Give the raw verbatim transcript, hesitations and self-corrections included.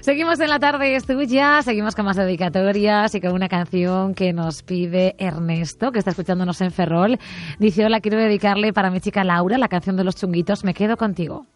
Seguimos en La Tarde es Tuya, seguimos con más dedicatorias y con una canción que nos pide Ernesto, que está escuchándonos en Ferrol. Dice, hola, quiero dedicarle para mi chica Laura la canción de Los Chunguitos, Me quedo contigo.